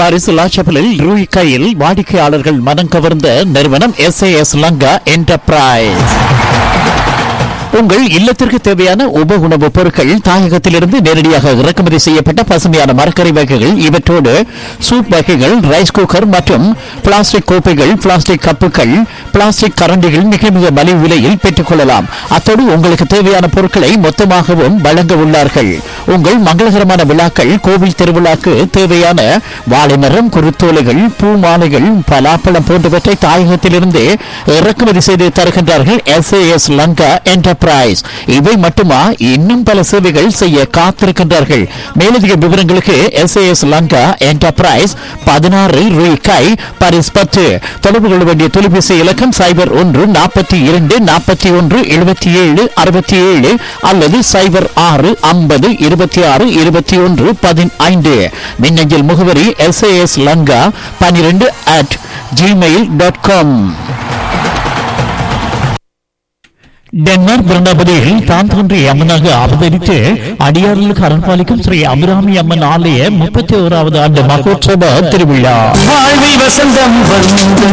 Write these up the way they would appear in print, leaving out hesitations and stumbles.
Paris லா சப்பலில் ரூய் கையில் வாடிக்கையாளர்கள் மனம் கவர்ந்த நிறுவனம் SAS லங்கா என்டர்பிரைஸ். உங்கள் இல்லத்திற்கு தேவையான உப உணவுப் பொருட்கள் தாயகத்திலிருந்து நேரடியாக இறக்குமதி செய்யப்பட்ட பசுமையான மரக்கறி வகைகள், இவற்றோடு சூப் வகைகள், ரைஸ் குக்கர் மற்றும் பிளாஸ்டிக் கோப்பைகள், பிளாஸ்டிக் கப்புகள், பிளாஸ்டிக் கரண்டிகள் மிக மிக மலிவு விலையில் பெற்றுக் கொள்ளலாம். அத்தோடு உங்களுக்கு தேவையான பொருட்களை மொத்தமாகவும் வழங்க உள்ளார்கள். உங்கள் மங்களகரமான விழாக்கள், கோவில் திருவிழாக்கு தேவையான வாழைமரம், குருத்தோலைகள், பூ மாலைகள், பலாப்பழம் போன்றவற்றை தாயகத்திலிருந்து இறக்குமதி செய்து தருகின்றார்கள் SAS லங்கா என்டர்பிரைஸ். இவை மட்டுமா, இன்னும் பல சேவைகள் செய்ய காத்திருக்கின்றார்கள். மேலதிக விவரங்களுக்கு SAS லங்கா என்டர்பிரைஸ் 16 ரூய் கை பாரிஸ் 10. தொடர்பு கொள்ள வேண்டிய தொலைபேசி இலக்கம் 01 42 41 77 67 அல்லது 06 50 26 21 15. மின்னஞ்சல் முகவரி SAS லங்கா 12@gmail.com. டென்மார்க் பிரணபதியில் தான் தோன்றிய அம்மனாக அவதரித்து அடியார்களுக்கு அருள்பாலிக்கும் ஸ்ரீ அபிராமி அம்மன் ஆலய 31வது ஆண்டு மகோற்சவ திருவிழா. வாழ்வில் வசந்தம் வந்து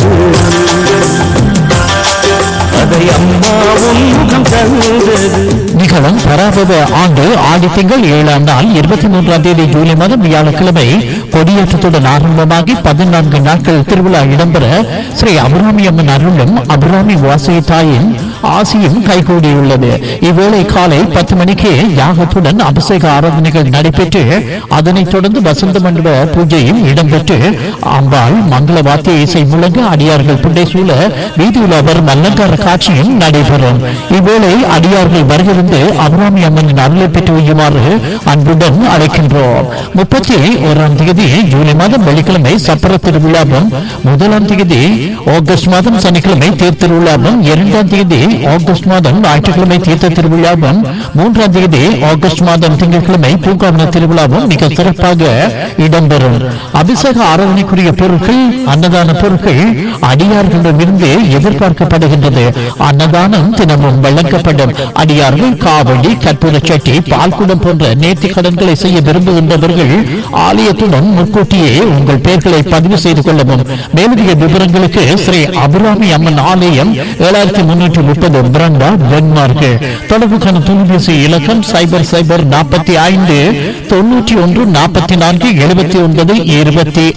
அதை அம்மாவும் முகம் தந்தது. நிகழும் பராபவ ஆண்டு ஆடி திங்கள் 7ஆம் நாள் 23ஆம் தேதி ஜூலை மாதம் வியாழக்கிழமை கொடியேற்றத்துடன் ஆரம்பமாகி 14 நாட்கள் திருவிழா இடம்பெற ஸ்ரீ அபிராமி அம்மன் அருளும் அபிராமி வாசகி தாயின் ஆசியும் கைகூடியுள்ளது. இவ்வேளை காலை 10 மணிக்கு யாகத்துடன் அபிஷேக ஆராதனைகள் நடைபெற்று அதனைத் தொடர்ந்து வசந்த மண்டப பூஜையும் இடம்பெற்று அம்பாள் மங்கள வாத்திய இசை முழங்க அடியார்கள் புண்டை சூழ வீதியில் வரும் அலங்கார காட்சியும் நடைபெறும். இவ்வேளை அடியார்கள் வருகிருந்து அபிராமி அம்மனின் அருளை பெற்று வையுமாறு அன்புடன் அழைக்கின்றோம். 31ஆம் தேதி ஜூலை மாதம் வெள்ளிக்கிழமை சப்பர திருவிழாவும், 1ஆம் தேதி ஆகஸ்ட் மாதம் சனிக்கிழமை தேர் திருவிழாவும், 2ஆம் தேதி ஆகஸ்ட் மாதம் ஞாயிற்றுக்கிழமை தீர்த்த திருவிழாவும், 3ஆம் தேதி ஆகஸ்ட் மாதம் திங்கட்கிழமை பூங்காவன திருவிழாவும் மிக சிறப்பாக இடம்பெறும். அபிஷேக ஆராதனைக்குரிய பொருட்கள், அன்னதான பொருட்கள் அடியார்களிடமிருந்து எதிர்பார்க்கப்படுகின்றது. அன்னதானம் தினமும் வழங்கப்படும். அடியார்கள் காவடி, கற்பூர சட்டி, பால்குடம் போன்ற நேர்த்தி கடன்களை செய்ய விரும்புகின்றவர்கள் ஆலயத்துடன் முன்கூட்டியே உங்கள் பெயர்களை பதிவு செய்து கொள்ளவும். மேலதிக விவரங்களுக்கு ஸ்ரீ அபிராமி அம்மன் ஆலயம் 7330 பிரண்டா, டென்மார்க். தொடர்புக்கான தொலைபேசி இலக்கம் 0045 91 44 79 26.